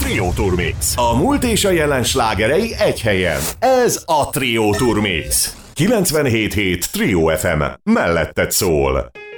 Trio Turmix. A múlt és a jelen slágerei egy helyen. Ez a Trio Turmix. 97.7 Trio FM. Melletted szól.